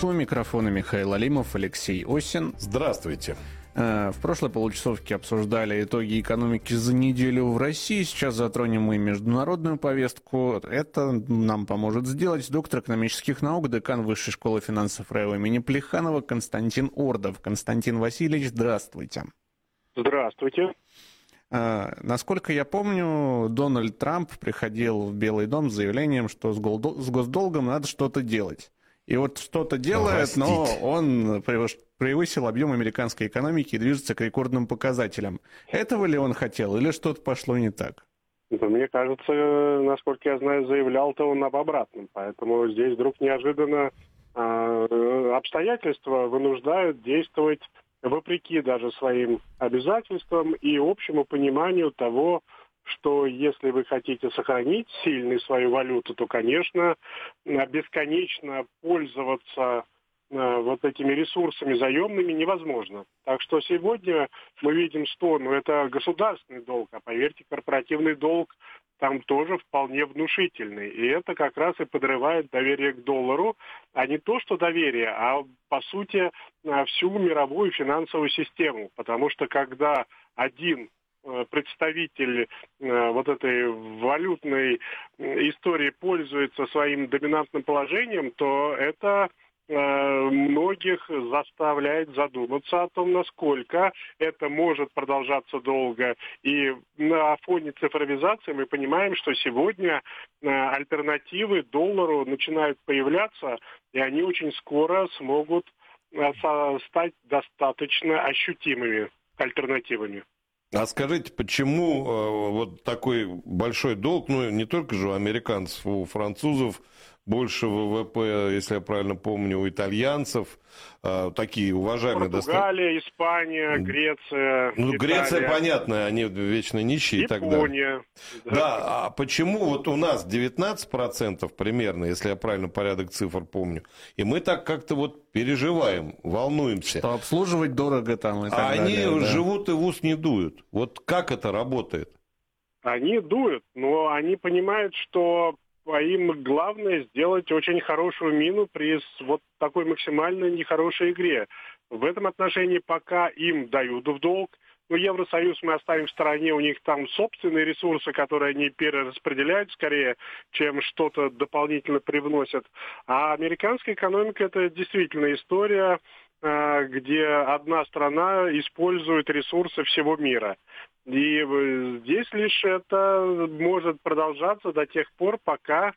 У микрофона Михаил Алимов, Алексей Осин. Здравствуйте. В прошлой получасовке обсуждали итоги экономики за неделю в России. Сейчас затронем мы международную повестку. Это нам поможет сделать доктор экономических наук, декан Высшей школы финансов РАО имени Плеханова Константин Ордов. Константин Васильевич, здравствуйте. Здравствуйте. Насколько я помню, Дональд Трамп приходил в Белый дом с заявлением, что с госдолгом надо что-то делать. И вот что-то делает, но он превысил объем американской экономики и движется к рекордным показателям. Этого ли он хотел или что-то пошло не так? Мне кажется, насколько я знаю, заявлял-то он об обратном. Поэтому здесь вдруг неожиданно обстоятельства вынуждают действовать вопреки даже своим обязательствам и общему пониманию того, что если вы хотите сохранить сильной свою валюту, то, конечно, бесконечно пользоваться вот этими ресурсами заемными невозможно. Так что сегодня мы видим, что это государственный долг, а поверьте, корпоративный долг там тоже вполне внушительный. И это как раз и подрывает доверие к доллару, а не то, что доверие, а по сути всю мировую финансовую систему. Потому что когда один представитель вот этой валютной истории пользуется своим доминантным положением, то это многих заставляет задуматься о том, насколько это может продолжаться долго. И на фоне цифровизации мы понимаем, что сегодня альтернативы доллару начинают появляться, и они очень скоро смогут стать достаточно ощутимыми альтернативами. А скажите, почему вот такой большой долг, не только же у американцев, у французов больше ВВП, если я правильно помню, у итальянцев, такие уважаемые... Португалия, Испания, Греция, Италия. Греция, понятно, они вечно нищие и так далее. Япония. Да, а почему вот у нас 19% примерно, если я правильно порядок цифр помню, и мы так как-то вот переживаем, волнуемся. Что обслуживать дорого там и так далее. А они да. живут и в ус не дуют. Вот как это работает? Они дуют, но они понимают, что им главное сделать очень хорошую мину при вот такой максимально нехорошей игре. В этом отношении пока им дают в долг. Евросоюз мы оставим в стороне, у них там собственные ресурсы, которые они перераспределяют скорее, чем что-то дополнительно привносят. А американская экономика – это действительно история, где одна страна использует ресурсы всего мира. И здесь лишь это может продолжаться до тех пор, пока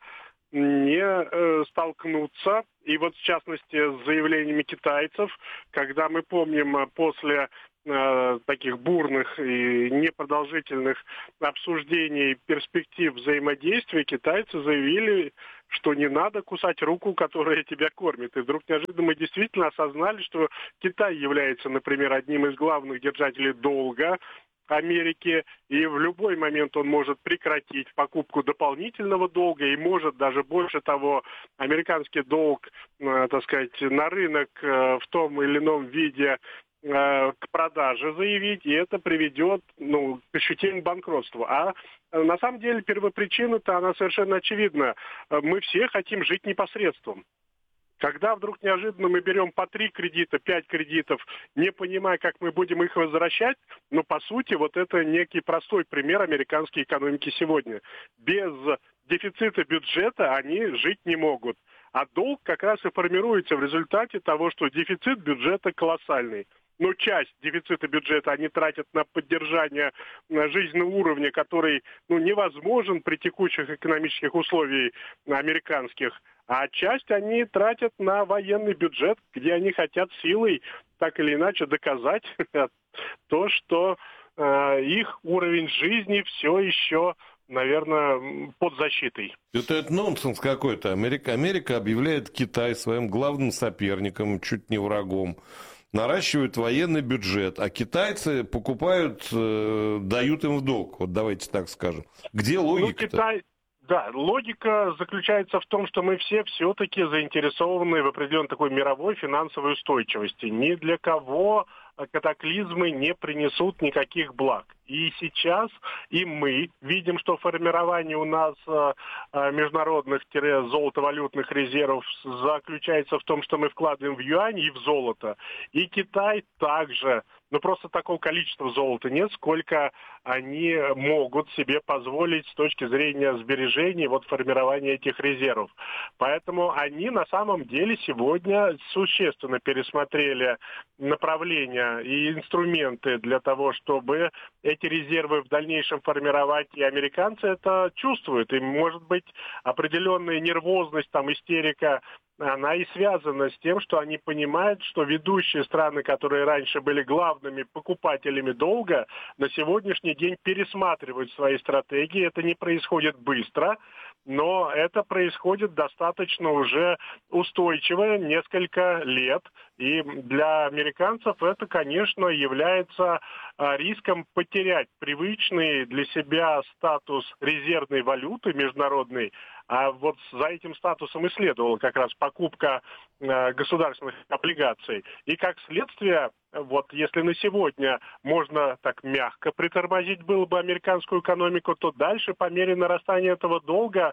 не столкнутся, и вот в частности с заявлениями китайцев, когда мы помним после таких бурных и непродолжительных обсуждений перспектив взаимодействия, китайцы заявили, что не надо кусать руку, которая тебя кормит. И вдруг неожиданно мы действительно осознали, что Китай является, например, одним из главных держателей долга Америки, и в любой момент он может прекратить покупку дополнительного долга, и может даже больше того, американский долг, так сказать, на рынок в том или ином виде к продаже заявить, и это приведет к ощутимому банкротству. А на самом деле первопричина-то, она совершенно очевидна. Мы все хотим жить непосредством. Когда вдруг неожиданно мы берем по 3 кредита, 5 кредитов, не понимая, как мы будем их возвращать, по сути, вот это некий простой пример американской экономики сегодня. Без дефицита бюджета они жить не могут. А долг как раз и формируется в результате того, что дефицит бюджета колоссальный. Часть дефицита бюджета они тратят на поддержание жизненного уровня, который невозможен при текущих экономических условиях американских, а часть они тратят на военный бюджет, где они хотят силой так или иначе доказать то, что их уровень жизни все еще, наверное, под защитой. Это нонсенс какой-то. Америка объявляет Китай своим главным соперником, чуть не врагом. Наращивают военный бюджет, а китайцы покупают, дают им в долг. Вот давайте так скажем. Где логика-то? Логика заключается в том, что мы все-таки заинтересованы в определенной такой мировой финансовой устойчивости. Ни для кого катаклизмы не принесут никаких благ. И сейчас и мы видим, что формирование у нас международных-золотовалютных резервов заключается в том, что мы вкладываем в юань и в золото. И Китай также. Но просто такого количества золота нет, сколько они могут себе позволить с точки зрения сбережений, формирования этих резервов. Поэтому они на самом деле сегодня существенно пересмотрели направления и инструменты для того, чтобы эти резервы в дальнейшем формировать. И американцы это чувствуют. И, может быть, определенная нервозность, истерика, она и связана с тем, что они понимают, что ведущие страны, которые раньше были главными покупателями долга, на сегодняшний день пересматривают свои стратегии. Это не происходит быстро, но это происходит достаточно уже устойчиво, несколько лет. И для американцев это, конечно, является риском потерять привычный для себя статус резервной валюты международной. А за этим статусом и следовала как раз покупка государственных облигаций. И как следствие, если на сегодня можно так мягко притормозить было бы американскую экономику, то дальше по мере нарастания этого долга,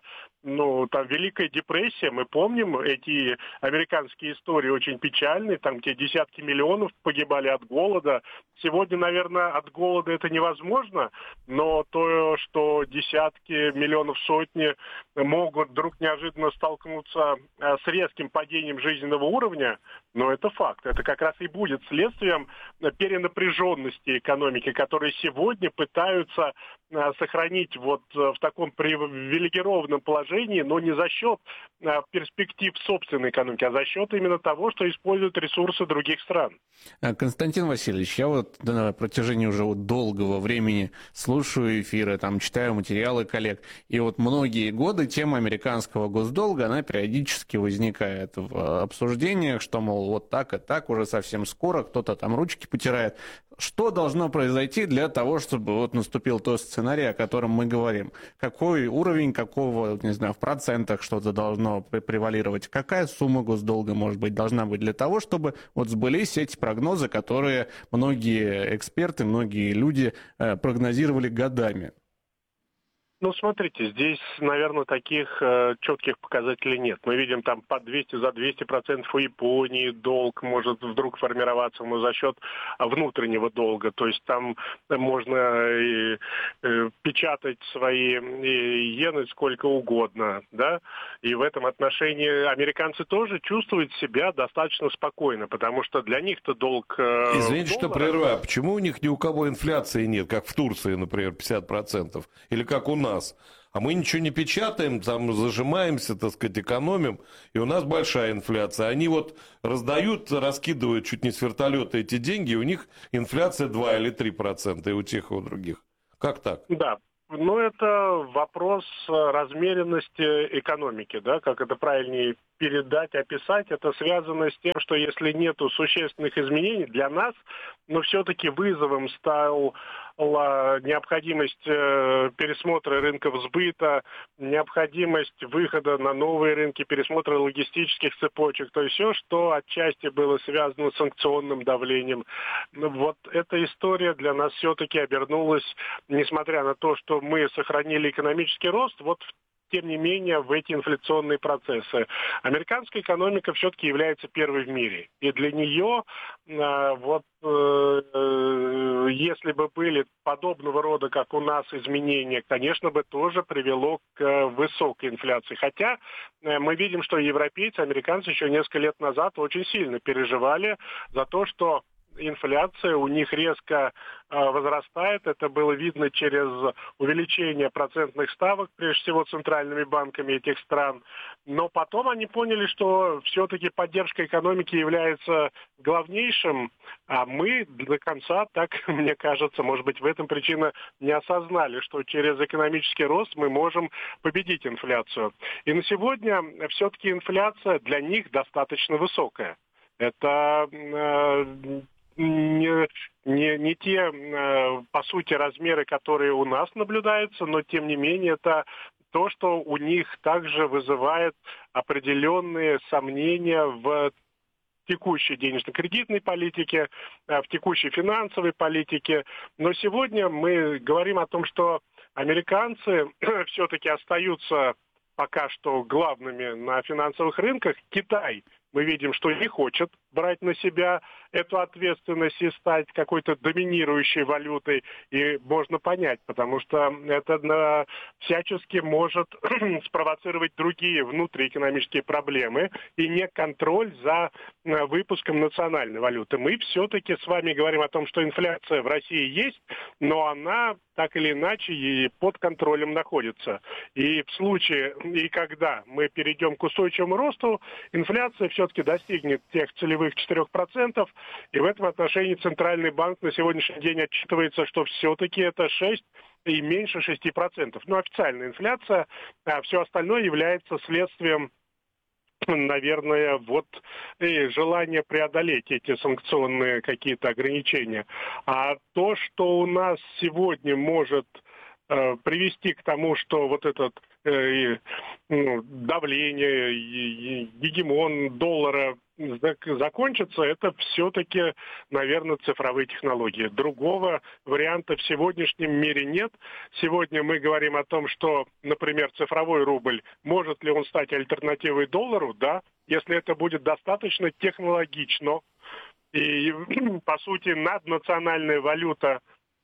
Великая депрессия, мы помним эти американские истории очень печальные, где десятки миллионов погибали от голода. Сегодня, наверное, от голода это невозможно, но то, что десятки миллионов, сотни могут вдруг неожиданно столкнуться с резким падением жизненного уровня, но это факт. Это как раз и будет следствием перенапряженности экономики, которые сегодня пытаются сохранить в таком привилегированном положении, но не за счет перспектив собственной экономики, а за счет именно того, что используют ресурсы других стран. Константин Васильевич, я на протяжении уже долгого времени слушаю эфиры, читаю материалы коллег, и многие годы тема американского госдолга, она периодически возникает в обсуждениях, что, мол, так и так, уже совсем скоро, кто-то ручки потирает. Что должно произойти для того, чтобы наступил тот сценарий, о котором мы говорим? Какой уровень, какого, в процентах что-то должно превалировать? Какая сумма госдолга, может быть, должна быть для того, чтобы сбылись эти прогнозы, которые многие эксперты, многие люди прогнозировали годами? Смотрите, здесь, наверное, таких четких показателей нет. Мы видим по 200 за 200% у Японии долг может вдруг формироваться, но за счет внутреннего долга. То есть там можно печатать свои иены сколько угодно, да. И в этом отношении американцы тоже чувствуют себя достаточно спокойно, потому что для них-то долг... Извините, что прерываю. А почему у них ни у кого инфляции нет, как в Турции, например, 50%? Или как у нас? А мы ничего не печатаем, зажимаемся, экономим, и у нас большая инфляция. Они раздают, раскидывают чуть не с вертолета эти деньги, и у них инфляция 2 или 3%, и у тех, и у других. Как так? Да. Это вопрос размеренности экономики, да, как это правильнее передать, описать. Это связано с тем, что если нету существенных изменений для нас, но все-таки вызовом стала необходимость пересмотра рынков сбыта, необходимость выхода на новые рынки, пересмотра логистических цепочек, то есть все, что отчасти было связано с санкционным давлением. Эта история для нас все-таки обернулась, несмотря на то, что мы сохранили экономический рост, тем не менее, в эти инфляционные процессы. Американская экономика все-таки является первой в мире. И для нее, если бы были подобного рода, как у нас, изменения, конечно бы тоже привело к высокой инфляции. Хотя мы видим, что европейцы, американцы еще несколько лет назад очень сильно переживали за то, что инфляция у них резко возрастает. Это было видно через увеличение процентных ставок, прежде всего центральными банками этих стран. Но потом они поняли, что все-таки поддержка экономики является главнейшим, а мы до конца, так мне кажется, может быть, в этом причина, не осознали, что через экономический рост мы можем победить инфляцию. И на сегодня все-таки инфляция для них достаточно высокая. Это не те, по сути, размеры, которые у нас наблюдаются, но, тем не менее, это то, что у них также вызывает определенные сомнения в текущей денежно-кредитной политике, в текущей финансовой политике. Но сегодня мы говорим о том, что американцы все-таки остаются пока что главными на финансовых рынках. Китай, мы видим, что не хочет брать на себя эту ответственность и стать какой-то доминирующей валютой. И можно понять, потому что это всячески может спровоцировать другие внутриэкономические проблемы и не контроль за выпуском национальной валюты. Мы все-таки с вами говорим о том, что инфляция в России есть, но она так или иначе и под контролем находится. И в случае, и когда мы перейдем к устойчивому росту, инфляция все-таки достигнет тех целевых 4%, и в этом отношении Центральный банк на сегодняшний день отчитывается, что все-таки это 6 и меньше 6%. Но официальная инфляция, а все остальное является следствием, наверное, желание преодолеть эти санкционные какие-то ограничения. А то, что у нас сегодня может привести к тому, что вот это давление, гегемон доллара закончится, это все-таки, наверное, цифровые технологии. Другого варианта в сегодняшнем мире нет. Сегодня мы говорим о том, что, например, цифровой рубль, может ли он стать альтернативой доллару? Да, если это будет достаточно технологично. И, по сути, наднациональная валюта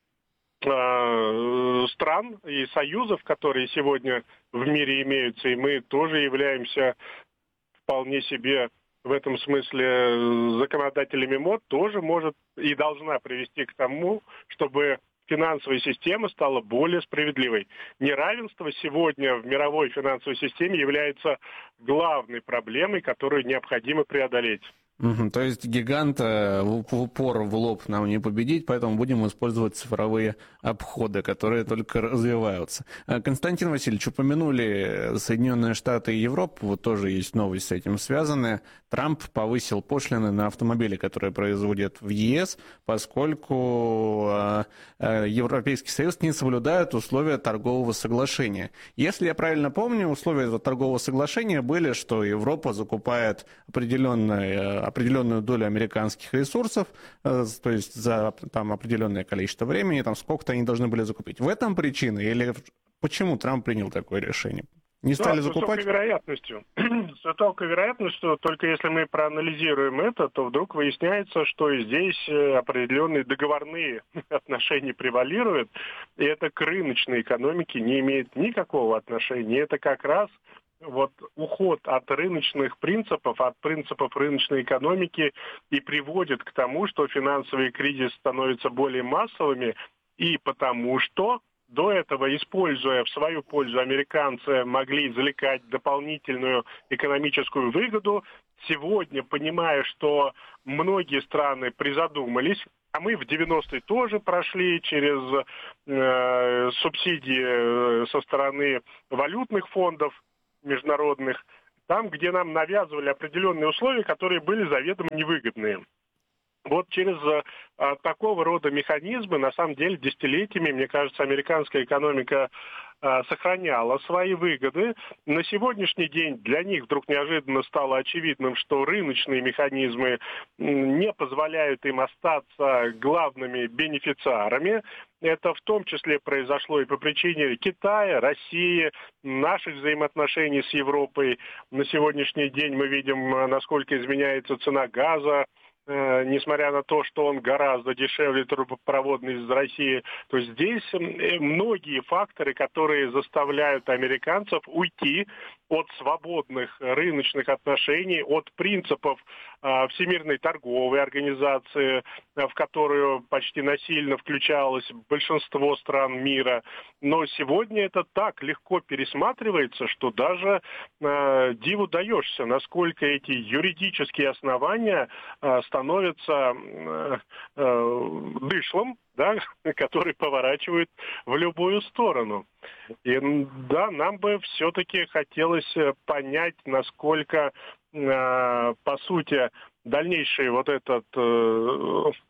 стран и союзов, которые сегодня в мире имеются, и мы тоже являемся вполне себе в этом смысле законодателями МОД, тоже может и должна привести к тому, чтобы финансовая система стала более справедливой. Неравенство сегодня в мировой финансовой системе является главной проблемой, которую необходимо преодолеть. То есть гиганта в упор, в лоб нам не победить, поэтому будем использовать цифровые обходы, которые только развиваются. Константин Васильевич, упомянули Соединенные Штаты и Европу, вот тоже есть новость с этим связанная. Трамп повысил пошлины на автомобили, которые производят в ЕС, поскольку Европейский Союз не соблюдает условия торгового соглашения. Если я правильно помню, условия этого торгового соглашения были, что Европа закупает определенную долю американских ресурсов, то есть за определенное количество времени, сколько-то они должны были закупить. В этом причина или почему Трамп принял такое решение? Не стали закупать? С высокой вероятностью, только если мы проанализируем это, то вдруг выясняется, что и здесь определенные договорные отношения превалируют, и это к рыночной экономике не имеет никакого отношения. Это как раз уход от рыночных принципов, от принципов рыночной экономики и приводит к тому, что финансовые кризисы становятся более массовыми, и потому что до этого, используя в свою пользу, американцы могли извлекать дополнительную экономическую выгоду. Сегодня, понимая, что многие страны призадумались, а мы в 90-е тоже прошли через субсидии со стороны валютных фондов международных, там, где нам навязывали определенные условия, которые были заведомо невыгодные. Вот через такого рода механизмы, на самом деле, десятилетиями, мне кажется, американская экономика сохраняла свои выгоды. На сегодняшний день для них вдруг неожиданно стало очевидным, что рыночные механизмы не позволяют им остаться главными бенефициарами. Это в том числе произошло и по причине Китая, России, наших взаимоотношений с Европой. На сегодняшний день мы видим, насколько изменяется цена газа, несмотря на то, что он гораздо дешевле трубопроводный из России, то здесь многие факторы, которые заставляют американцев уйти от свободных рыночных отношений, от принципов Всемирной торговой организации, в которую почти насильно включалось большинство стран мира. Но сегодня это так легко пересматривается, что даже диву даешься, насколько эти юридические основания становятся дышлом, да, который поворачивает в любую сторону. И да, нам бы все-таки хотелось понять, насколько, по сути, дальнейший этот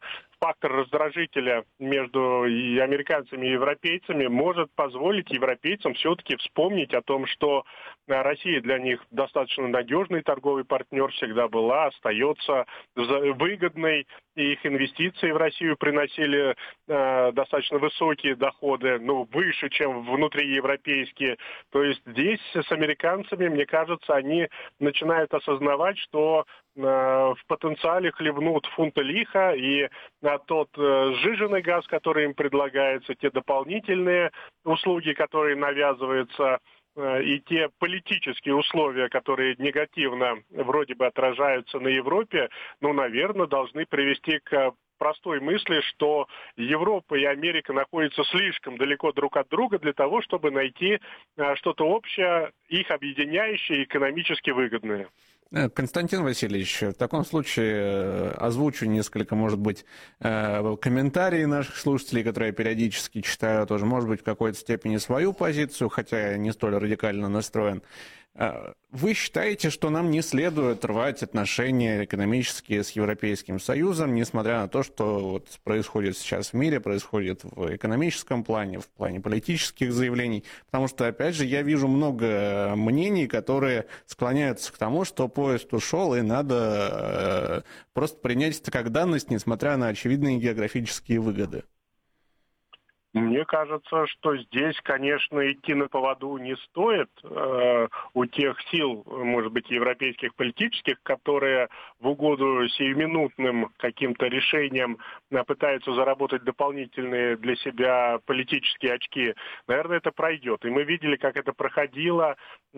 фактор раздражителя между и американцами и европейцами может позволить европейцам все-таки вспомнить о том, что Россия для них достаточно надежный торговый партнер всегда была, остается выгодной, и их инвестиции в Россию приносили достаточно высокие доходы, ну, выше, чем внутриевропейские. То есть здесь с американцами, мне кажется, они начинают осознавать, что в потенциале хлебнут фунта лиха, и тот сжиженный газ, который им предлагается, те дополнительные услуги, которые навязываются, и те политические условия, которые негативно вроде бы отражаются на Европе, ну, наверное, должны привести к простой мысли, что Европа и Америка находятся слишком далеко друг от друга для того, чтобы найти что-то общее, их объединяющее, экономически выгодное. Константин Васильевич, в таком случае озвучу несколько, может быть, комментарии наших слушателей, которые я периодически читаю, тоже, может быть, в какой-то степени свою позицию, хотя я не столь радикально настроен. Вы считаете, что нам не следует рвать отношения экономические с Европейским Союзом, несмотря на то, что вот происходит сейчас в мире, происходит в экономическом плане, в плане политических заявлений? Потому что, опять же, я вижу много мнений, которые склоняются к тому, что поезд ушел, и надо просто принять это как данность, несмотря на очевидные географические выгоды. Мне кажется, что здесь, конечно, идти на поводу не стоит у тех сил, может быть, европейских политических, которые в угоду сиюминутным каким-то решениям пытаются заработать дополнительные для себя политические очки. Наверное, это пройдет. И мы видели, как это проходило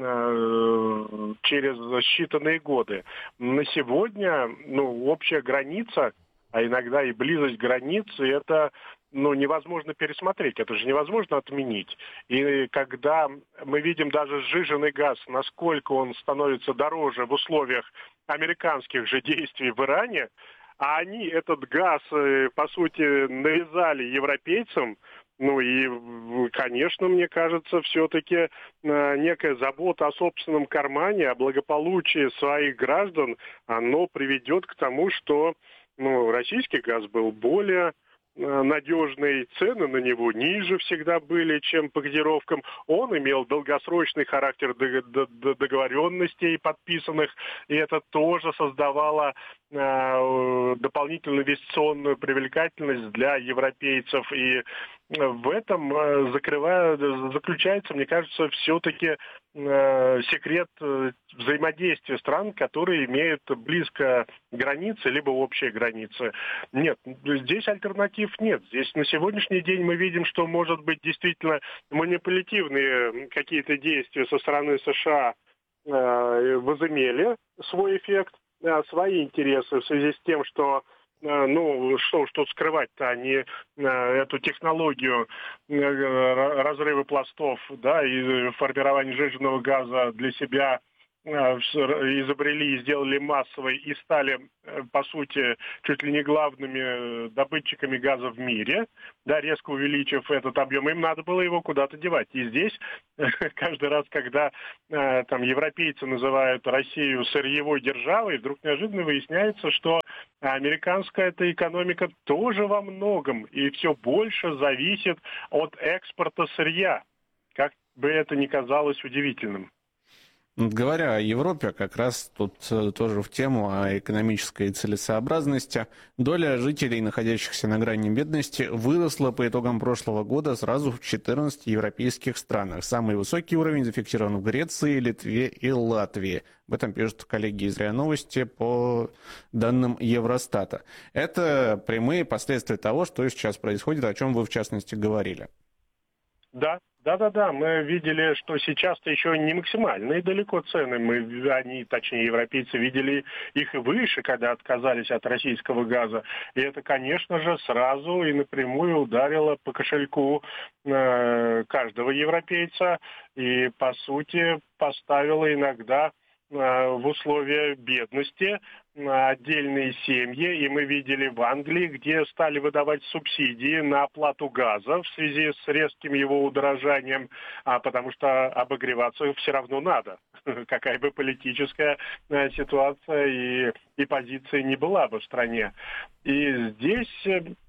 через считанные годы. На сегодня, общая граница, а иногда и близость границы, это невозможно пересмотреть, это же невозможно отменить. И когда мы видим даже сжиженный газ, насколько он становится дороже в условиях американских же действий в Иране, а они этот газ, по сути, навязали европейцам, и, конечно, мне кажется, все-таки некая забота о собственном кармане, о благополучии своих граждан, оно приведет к тому, что российский газ был более надежные, цены на него ниже всегда были, чем по котировкам. Он имел долгосрочный характер договоренностей подписанных, и это тоже создавало дополнительную инвестиционную привлекательность для европейцев. И в этом заключается, мне кажется, все-таки секрет взаимодействия стран, которые имеют близко границы, либо общие границы. Нет, здесь альтернатив нет. Здесь на сегодняшний день мы видим, что, может быть, действительно манипулятивные какие-то действия со стороны США возымели свой эффект, свои интересы в связи с тем, что что скрывать-то, они эту технологию разрыва пластов, и формирования сжиженного газа для себя изобрели и сделали массовой и стали, по сути, чуть ли не главными добытчиками газа в мире, резко увеличив этот объем, им надо было его куда-то девать. И здесь каждый раз, когда европейцы называют Россию сырьевой державой, вдруг неожиданно выясняется, что американская эта экономика тоже во многом и все больше зависит от экспорта сырья, как бы это ни казалось удивительным. Говоря о Европе, как раз тут тоже в тему о экономической целесообразности, доля жителей, находящихся на грани бедности, выросла по итогам прошлого года сразу в 14 европейских странах. Самый высокий уровень зафиксирован в Греции, Литве и Латвии. Об этом пишут коллеги из РИА Новости по данным Евростата. Это прямые последствия того, что сейчас происходит, о чем вы в частности говорили. Да. Мы видели, что сейчас-то еще не максимальные далеко цены. Европейцы видели их и выше, когда отказались от российского газа. И это, конечно же, сразу и напрямую ударило по кошельку каждого европейца и, по сути, поставило иногда в условия бедности, отдельные семьи, и мы видели в Англии, где стали выдавать субсидии на оплату газа в связи с резким его удорожанием, потому что обогреваться все равно надо, какая бы политическая ситуация и позиция не была бы в стране. И здесь,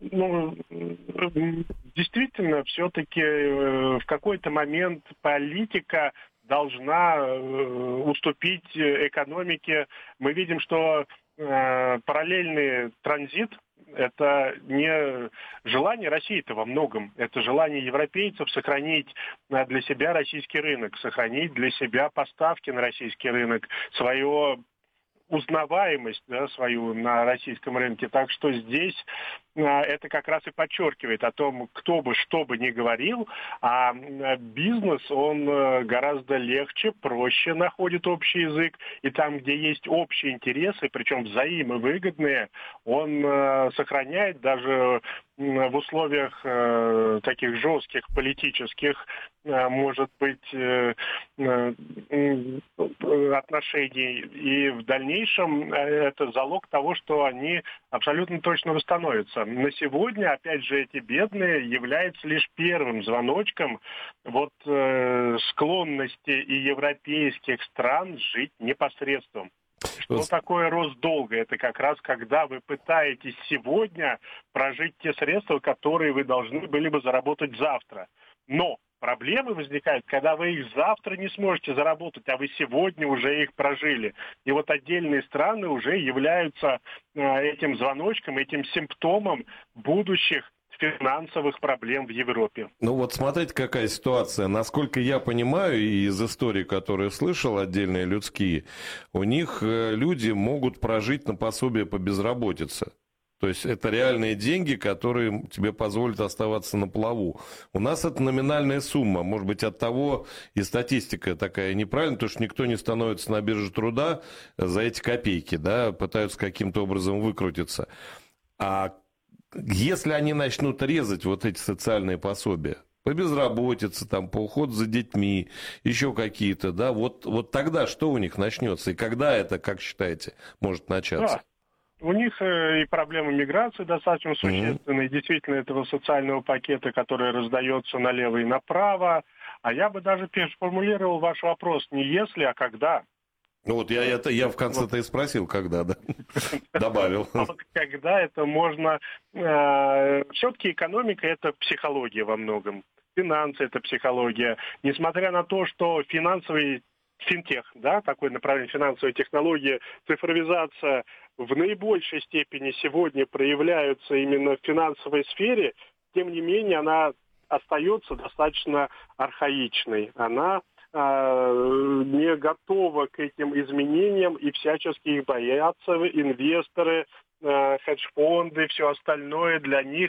действительно, все-таки в какой-то момент политика должна уступить экономике. Мы видим, что параллельный транзит – это не желание России-то во многом, это желание европейцев сохранить для себя российский рынок, сохранить для себя поставки на российский рынок, свою узнаваемость, да, свою на российском рынке. Так что здесь это как раз и подчеркивает о том, кто бы что бы ни говорил, а бизнес, он гораздо легче, проще находит общий язык, и там, где есть общие интересы, причем взаимовыгодные, он сохраняет даже в условиях таких жестких политических, может быть, отношений. И в дальнейшем это залог того, что они абсолютно точно восстановятся. На сегодня, опять же, эти бедные являются лишь первым звоночком склонности и европейских стран жить непосредством. Что такое рост долга? Это как раз когда вы пытаетесь сегодня прожить те средства, которые вы должны были бы заработать завтра. Но проблемы возникают, когда вы их завтра не сможете заработать, а вы сегодня уже их прожили. И вот отдельные страны уже являются этим звоночком, этим симптомом будущих финансовых проблем в Европе. Ну вот смотрите, какая ситуация. Насколько я понимаю, и из историй, которые слышал, отдельные людские, у них люди могут прожить на пособие по безработице. То есть это реальные деньги, которые тебе позволят оставаться на плаву. У нас это номинальная сумма. Может быть, от того и статистика такая неправильная, потому что никто не становится на бирже труда за эти копейки, да, пытаются каким-то образом выкрутиться. А если они начнут резать вот эти социальные пособия, по безработице, там, по уходу за детьми, еще какие-то, да, вот тогда что у них начнется? И когда это, как считаете, может начаться? Да. У них и проблема миграции достаточно существенная, действительно этого социального пакета, который раздается налево и направо. А я бы даже переформулировал ваш вопрос не если, а когда. Ну вот я в конце-то и спросил, когда, да, добавил. Вот когда это можно... Все-таки экономика – это психология во многом. Финансы – это психология. Несмотря на то, что финансовый финтех, да, такое направление финансовой технологии, цифровизация в наибольшей степени сегодня проявляются именно в финансовой сфере, тем не менее она остается достаточно архаичной. Она не готова к этим изменениям и всячески их боятся инвесторы, хедж-фонды, все остальное. Для них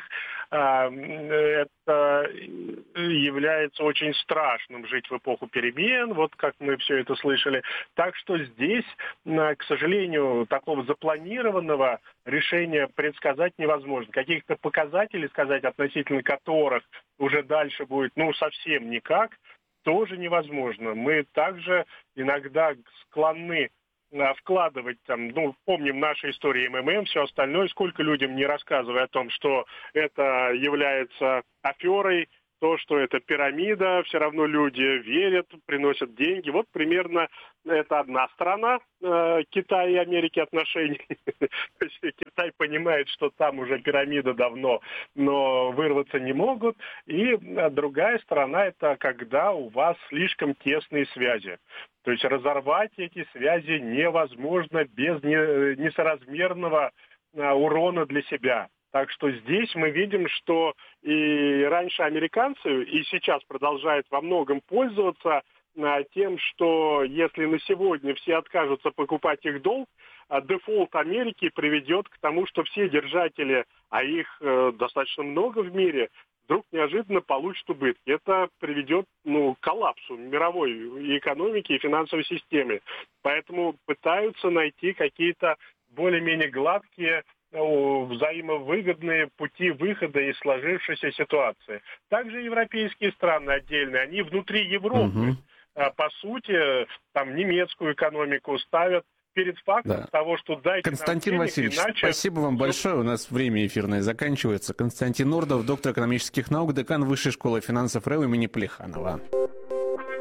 это является очень страшным жить в эпоху перемен, вот как мы все это слышали. Так что здесь, к сожалению, такого запланированного решения предсказать невозможно. Каких-то показателей сказать, относительно которых уже дальше будет, совсем никак, тоже невозможно. Мы также иногда склонны вкладывать помним наши истории МММ, все остальное, сколько людям не рассказывая о том, что это является аферой, то, что это пирамида, все равно люди верят, приносят деньги. Вот примерно это одна сторона Китая и Америки отношений. Китай понимает, что там уже пирамида давно, но вырваться не могут. И другая сторона – это когда у вас слишком тесные связи. То есть разорвать эти связи невозможно без несоразмерного урона для себя. Так что здесь мы видим, что и раньше американцы, и сейчас продолжают во многом пользоваться тем, что если на сегодня все откажутся покупать их долг, дефолт Америки приведет к тому, что все держатели, а их достаточно много в мире, вдруг неожиданно получат убытки. Это приведет к коллапсу мировой экономики и финансовой системы. Поэтому пытаются найти какие-то более-менее гладкие взаимовыгодные пути выхода из сложившейся ситуации. Также европейские страны отдельные, они внутри Европы по сути, там немецкую экономику ставят перед фактом того, что дайте Константин нам денег, Васильевич, иначе... спасибо вам большое. У нас время эфирное заканчивается. Константин Нордов, доктор экономических наук, декан Высшей школы финансов РЭУ имени Плеханова.